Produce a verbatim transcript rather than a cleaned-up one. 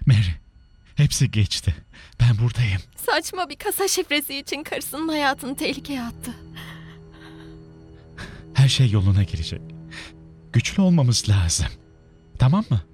Mary, hepsi geçti. Ben buradayım. Saçma bir kasa şifresi için karısının hayatını tehlikeye attı. Her şey yoluna girecek. Güçlü olmamız lazım. Tamam mı?